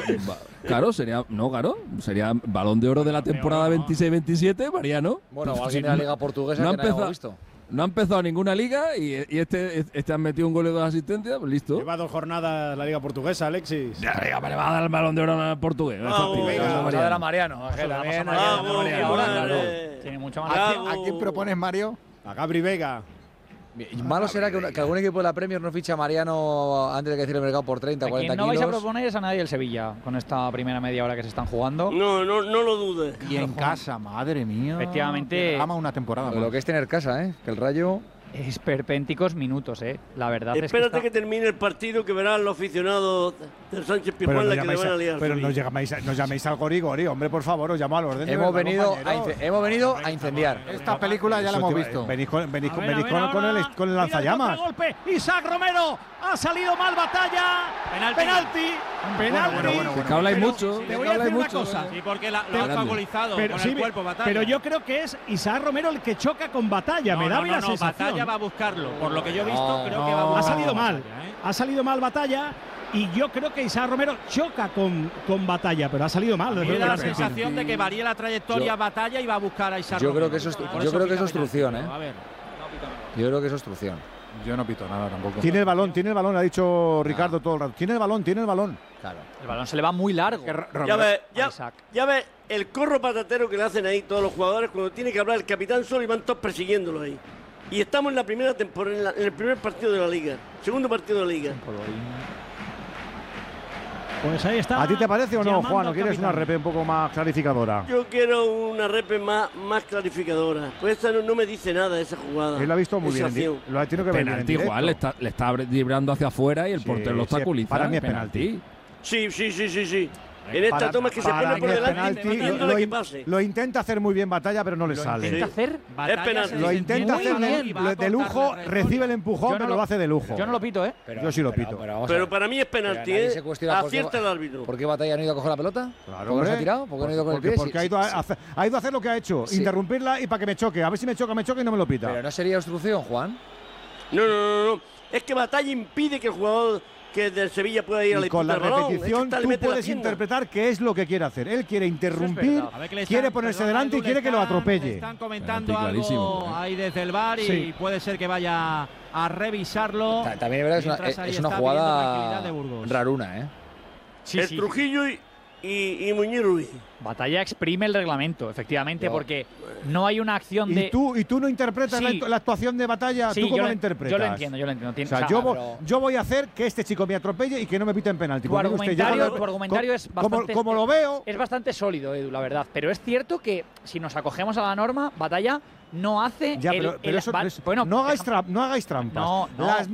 Claro, sería Balón de Oro de la temporada 26-27, Mariano. Bueno, o alguien de la Liga Portuguesa que no hayamos visto. No ha empezado ninguna liga y este han metido un gol y 2 asistencias, pues listo. Lleva 2 jornadas la Liga Portuguesa, Alexis. Ya, venga, le va a dar el Balón de Oro al portugués. Vamos a ver a Mariano. Tiene mucho más. ¿A quién propones, Mario? A Gabri Veiga. Malo será que algún equipo de la Premier no ficha a Mariano antes de que cierre el mercado por 30, 40 kilos. No vais a proponer es a nadie el Sevilla con esta primera media hora que se están jugando. No lo dudes. Y en casa, madre mía. Efectivamente. Ama una temporada. Lo que es tener casa, que el Rayo. Esperpénticos minutos, la verdad. Espérate que termine el partido, que verán los aficionados del Sánchez Pizjuán la que le van a liar. Pero no llaméis al Gorigori, hombre, por favor, os llamo al orden. Hemos venido a incendiar. Esta película ya la hemos visto. Venís con el lanzallamas. Golpe. Isaac Romero ha salido mal Batalla. Penalti. Es que habláis mucho. Te voy a decir una cosa. Sí, porque la ha fagolizado con el cuerpo Batalla. Pero yo creo que es Isaac Romero el que choca con Batalla. Me da la sensación. Batalla va a buscarlo. Por lo que yo he visto, creo que va a buscarlo. Ha salido mal. Ha salido mal Batalla. Y yo creo que Isaac Romero choca con Batalla, pero ha salido mal. Me da la sensación de que varía la trayectoria Batalla y va a buscar a Isaac Romero. Yo creo que es obstrucción, A ver. Yo creo que es obstrucción. Yo no pito nada tampoco. Tiene el balón, ha dicho Ricardo todo el rato. Tiene el balón. Claro. El balón se le va muy largo. Ya ves el corro patatero que le hacen ahí todos los jugadores cuando tiene que hablar el capitán solo y van todos persiguiéndolo ahí. Y estamos en la primera temporada, en el primer partido de la Liga, segundo partido de la Liga. Pues ahí está. ¿A ti te parece o no, Juan? ¿O quieres una repe un poco más clarificadora? Yo quiero una repe más clarificadora. Pues esta no me dice nada, esa jugada. Él lo ha visto muy bien. Lo ha tenido que ver bien en directo. Juan, le está librando hacia afuera y el portero lo está culizando. Para mí es penalti. Sí. En esta toma es que se pone por delante pidiéndole que pase. Lo intenta hacer muy bien Batalla, pero no le sale. ¿Lo intenta hacer? Es penalti. Lo intenta hacer de lujo, recibe el empujón, pero lo hace de lujo. Yo no lo pito, Yo sí lo pito. Pero para mí es penalti, acierta el árbitro. ¿Por qué Batalla no ha ido a coger la pelota? Claro, ¿Por qué se ha tirado? ¿Por qué no ha ido con el pie? Porque ha ido a hacer lo que ha hecho, interrumpirla y para que me choque. A ver si me choca y no me lo pita. Pero no sería obstrucción, Juan. No. Es que Batalla impide que el jugador que del Sevilla pueda ir a la con la repetición tú puedes interpretar qué es lo que quiere hacer. Él quiere interrumpir, quiere ponerse delante y quiere que lo atropelle. Están comentando algo ahí desde el VAR y puede ser que vaya a revisarlo. También es verdad que es una jugada raruna, el Trujillo y Muñiz Ruiz. Batalla exprime el reglamento, efectivamente, porque no hay una acción de… ¿Y tú no interpretas la actuación de Batalla? Sí, ¿Tú cómo la interpretas? Yo lo entiendo. O sea, yo voy a hacer que este chico me atropelle y que no me piten penalti. Tu argumentario es bastante… Como lo veo… Es bastante sólido, Edu, la verdad. Pero es cierto que si nos acogemos a la norma, Batalla no hace… no hagáis trampas.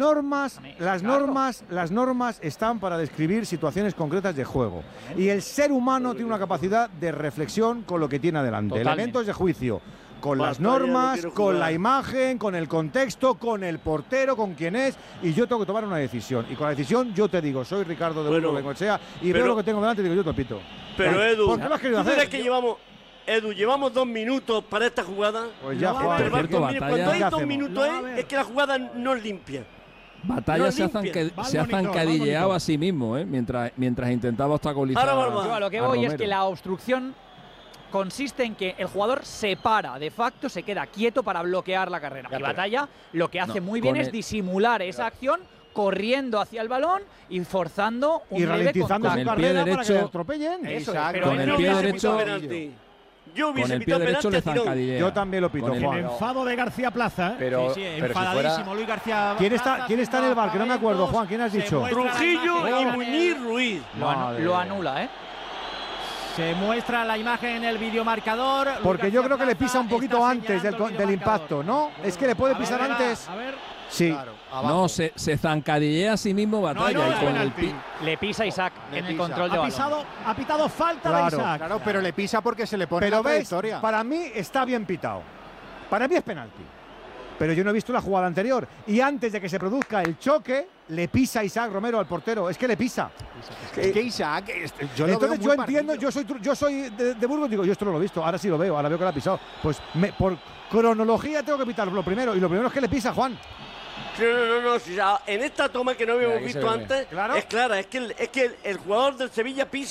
Las normas están para describir situaciones concretas de juego. Y el ser humano tiene una capacidad de reflexión con lo que tiene adelante. Totalmente. Elementos de juicio. Con las normas, con la imagen, con el contexto, con el portero, con quién es. Y yo tengo que tomar una decisión. Y con la decisión yo te digo, soy Ricardo de Burgos Bengoechea y veo lo que tengo delante y digo, yo te pito. Pero Edu, ¿por qué lo has querido ¿tú hacer? crees que llevamos 2 minutos para esta jugada? Pues ya, Juan. Cuando hay 2 minutos es que la jugada no es limpia. Batalla se ha zancadilleado a sí mismo, mientras intentaba obstaculizar. Yo a lo que voy es que la obstrucción consiste en que el jugador se para, de facto se queda quieto para bloquear la carrera. Y Batalla lo que hace muy bien es disimular esa acción corriendo hacia el balón y forzando un y ralentizando su carrera para que le atropellen. Con el pie derecho… Yo con el pie derecho le zancadillea. Yo también lo pito, Juan. El enfado de García Plaza. Enfadadísimo Luis García. ¿Quién está en el bar? Que no me acuerdo, Juan. ¿Quién has dicho? Trujillo y Muñiz Ruiz. Lo anula, Se muestra la imagen en el videomarcador. Porque yo creo que le pisa un poquito antes del impacto, ¿no? Es que le puede pisar antes. A ver. Sí. Claro, no, se zancadillea a sí mismo Batalla. Y con el le pisa Isaac en el control de balón. Ha pitado falta de Isaac. Claro, pero le pisa porque se le pone la trayectoria. Para mí está bien pitado. Para mí es penalti. Pero yo no he visto la jugada anterior. Y antes de que se produzca el choque, le pisa Isaac Romero al portero. Es que le pisa. Es que Isaac… Entonces yo entiendo, yo soy de Burgos, digo, yo esto no lo he visto. Ahora sí lo veo, ahora veo que la ha pisado. Pues por cronología tengo que pitar lo primero. Y lo primero es que le pisa, Juan. No. En esta toma que no habíamos visto antes, es clara. Es que el jugador del Sevilla pisa